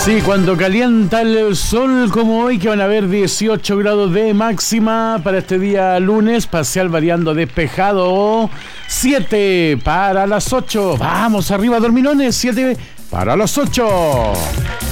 Sí, cuando calienta el sol como hoy, que van a haber 18 grados de máxima para este día lunes, parcial variando despejado, 7 para las 8. Vamos arriba, dormilones, 7 para las 8.